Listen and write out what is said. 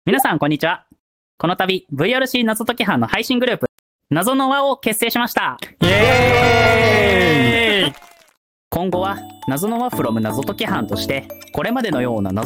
皆さんこんにちは。この度 VRC 謎解き班の配信グループ謎の輪を結成しました。 イエーイ。 今後は謎の輪 from 謎解き班としてこれまでのような謎